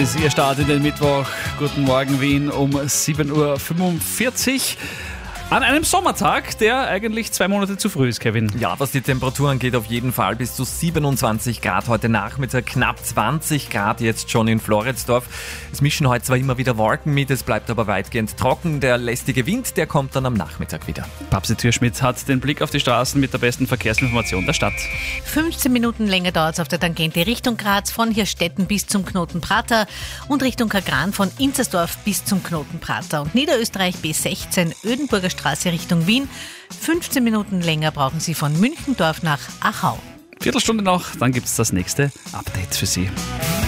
Ihr startet den Mittwoch. Guten Morgen Wien um 7.45 Uhr. An einem Sommertag, der eigentlich 2 Monate zu früh ist, Kevin. Ja, was die Temperatur angeht, auf jeden Fall bis zu 27 Grad heute Nachmittag, knapp 20 Grad jetzt schon in Floridsdorf. Es mischen heute zwar immer wieder Wolken mit, es bleibt aber weitgehend trocken. Der lästige Wind, der kommt dann am Nachmittag wieder. Babsi Türschmidt hat den Blick auf die Straßen mit der besten Verkehrsinformation der Stadt. 15 Minuten länger dauert es auf der Tangente Richtung Graz, von Hirstetten bis zum Knoten Prater und Richtung Kagran von Inzersdorf bis zum Knoten Prater. Und Niederösterreich B16, Ödenburger Straße Richtung Wien. 15 Minuten länger brauchen Sie von Münchendorf nach Achau. Viertelstunde noch, dann gibt es das nächste Update für Sie.